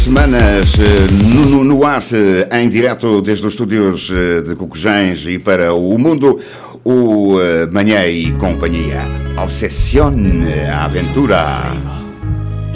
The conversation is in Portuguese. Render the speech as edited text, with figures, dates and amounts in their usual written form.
Semanas no ar, em direto desde os estúdios de Cocujães e para o mundo, o Manhã e Companhia. Obsessione, a aventura.